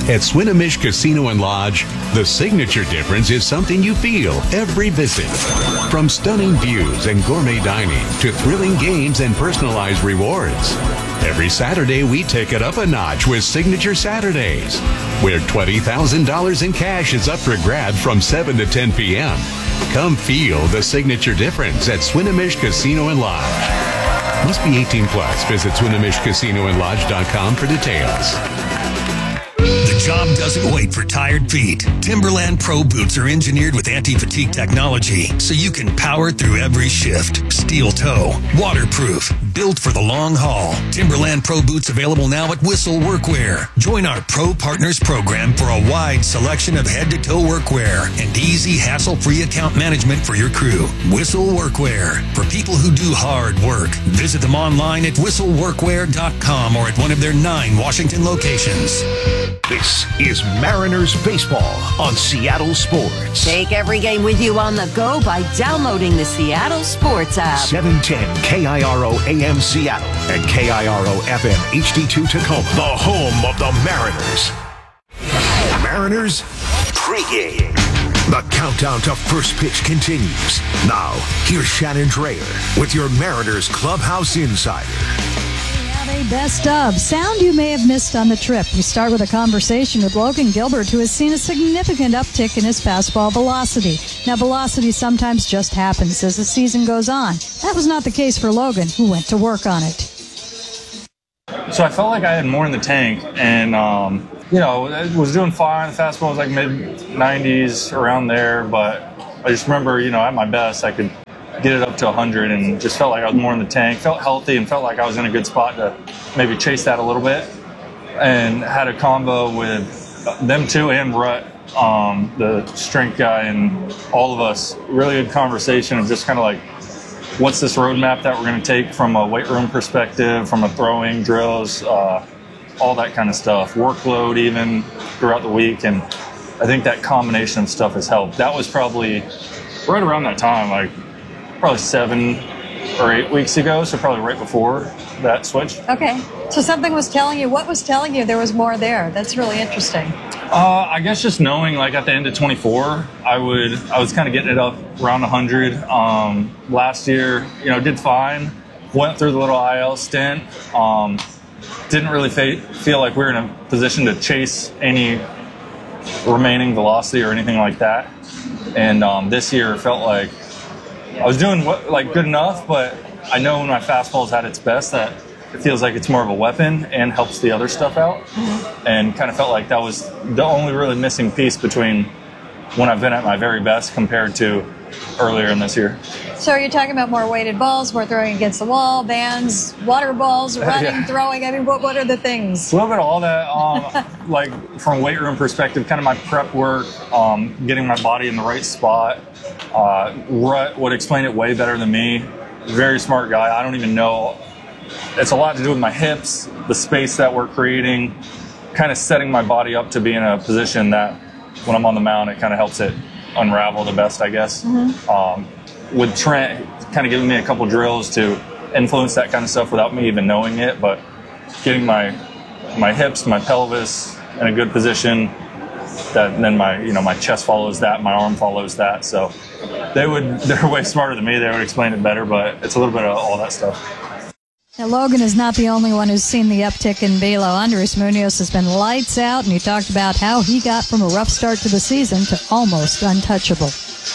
At Swinomish Casino and Lodge, the signature difference is something you feel every visit. From stunning views and gourmet dining to thrilling games and personalized rewards. Every Saturday, we take it up a notch with Signature Saturdays, where twenty thousand dollars in cash is up for grabs from seven to ten p.m. Come feel the signature difference at Swinomish Casino and Lodge. Must be eighteen plus. Visit Swinomish Casino and Lodge dot com for details. The job doesn't wait for tired feet. Timberland Pro boots are engineered with anti-fatigue technology, so you can power through every shift. Steel toe, waterproof, built for the long haul. Timberland Pro boots available now at Whistle Workwear. Join our Pro Partners program for a wide selection of head-to-toe workwear and easy, hassle-free account management for your crew. Whistle Workwear, for people who do hard work. Visit them online at whistle workwear dot com or at one of their nine Washington locations. This is Mariners Baseball on Seattle Sports. Take every game with you on the go by downloading the Seattle Sports app. seven ten K I R O A M Seattle and K I R O F M H D two Tacoma. The home of the Mariners. Mariners pregame. The countdown to first pitch continues. Now, here's Shannon Drayer with your Mariners Clubhouse Insider. A best of sound you may have missed on the trip. We start with a conversation with Logan Gilbert, who has seen a significant uptick in his fastball velocity. Now, velocity sometimes just happens as the season goes on. That was not the case for Logan, who went to work on it. So I felt like I had more in the tank, and um, you know, I was doing fine. The fastball was like mid nineties, around there, but I just remember, you know, at my best, I could get it up to one hundred and just felt like I was more in the tank, felt healthy and felt like I was in a good spot to maybe chase that a little bit, and had a combo with them two and Rut, um, the strength guy, and all of us. Really good conversation of just kind of like, what's this roadmap that we're going to take from a weight room perspective, from a throwing, drills, uh, all that kind of stuff, workload even throughout the week. And I think that combination of stuff has helped. That was probably right around that time, like probably seven or eight weeks ago, so probably right before that switch. Okay, so something was telling you, what was telling you there was more there? That's really interesting. Uh, I guess just knowing, like at the end of twenty-four, I would, I was kind of getting it up around one hundred. Um, last year, you know, did fine. Went through the little I L stint. Um, didn't really fa- feel like we were in a position to chase any remaining velocity or anything like that. And um, this year felt like I was doing what, like good enough, but I know when my fastball's at its best that it feels like it's more of a weapon and helps the other stuff out. Mm-hmm. And kind of felt like that was the only really missing piece between when I've been at my very best compared to earlier in this year. So are you talking about more weighted balls, more throwing against the wall, bands, water balls, running, yeah. throwing? I mean, what what are the things? A little bit of all that. Um, like from a weight room perspective, kind of my prep work, um, getting my body in the right spot. Uh, Rut would explain it way better than me. Very smart guy. I don't even know. It's a lot to do with my hips, the space that we're creating, kind of setting my body up to be in a position that when I'm on the mound, it kind of helps it unravel the best, I guess. Mm-hmm. Um, with Trent kind of giving me a couple drills to influence that kind of stuff without me even knowing it, but getting my my hips, my pelvis in a good position, that then my you know my chest follows that, my arm follows that. So they would they're way smarter than me. They would explain it better, but it's a little bit of all that stuff. Now, Logan is not the only one who's seen the uptick in velo. Andres Munoz has been lights out, and he talked about how he got from a rough start to the season to almost untouchable.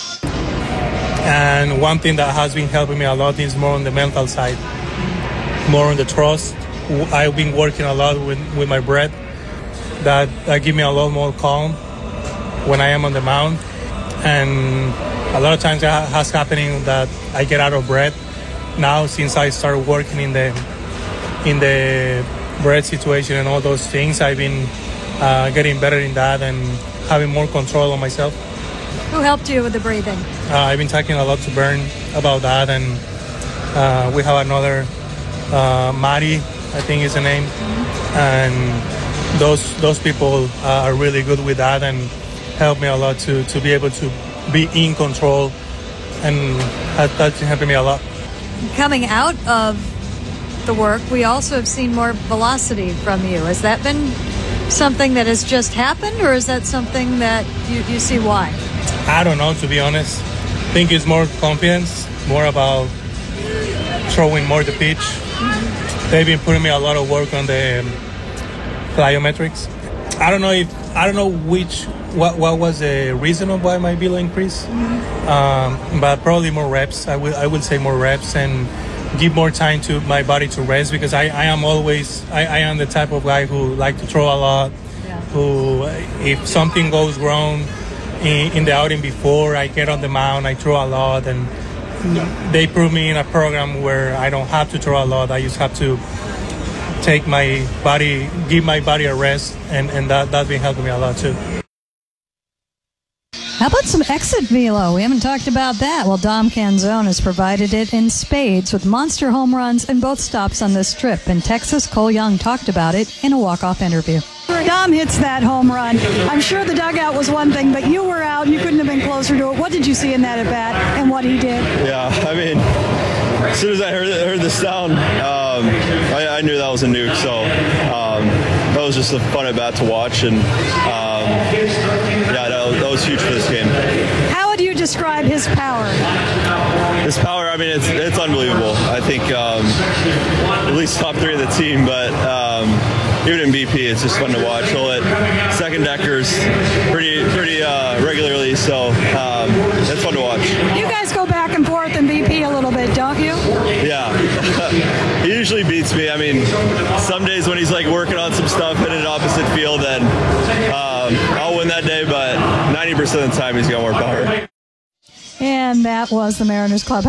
And one thing that has been helping me a lot is more on the mental side, more on the trust. I've been working a lot with, with my breath. That, that give me a lot more calm when I am on the mound. And a lot of times it has happening that I get out of breath. Now, since I started working in the in the breath situation and all those things, I've been uh, getting better in that and having more control on myself. Who helped you with the breathing? Uh, I've been talking a lot to Bern about that, and uh, we have another, uh, Mari, I think is the name, mm-hmm. and those those people uh, are really good with that and help me a lot to, to be able to be in control, and that, that's helping me a lot. Coming out of the work, we also have seen more velocity from you. Has that been something that has just happened, or is that something that you, you see why? I don't know, to be honest. I think it's more confidence, more about throwing more the pitch. Mm-hmm. They've been putting me a lot of work on the um, plyometrics. I don't know if I don't know which what what was the reason of why my velo increased, mm-hmm. um, but probably more reps. I will I will say more reps and give more time to my body to rest, because I, I am always I, I am the type of guy who like to throw a lot. Yeah. Who, if something goes wrong in, in the outing before I get on the mound, I throw a lot, and they put me in a program where I don't have to throw a lot. I just have to take my body, give my body a rest, and, and that, that's been helping me a lot too. How about some exit velo? We haven't talked about that. Well, Dom Canzone has provided it in spades with monster home runs in both stops on this trip. In Texas, Cole Young talked about it in a walk-off interview. Dom hits that home run. I'm sure the dugout was one thing, but you were out and you couldn't have been closer to it. What did you see in that at-bat and what he did? Yeah, I mean, as soon as I heard, heard the sound, um, I, I knew that was a nuke, so um, that was just a fun at-bat to watch, and um, yeah, that was, that was huge for this game. How would you describe his power? His power, I mean, it's it's unbelievable. I think um, at least top three of the team, but um, even in B P, it's just fun to watch. He'll hit second deckers pretty pretty uh, regularly, so um, it's fun to watch. You guys go back and forth in B P a little bit, don't you? Yeah. He usually beats me. I mean, some days when he's like working on some stuff in an opposite field, then um, I'll win that day, but ninety percent of the time he's got more power. And that was the Mariners club.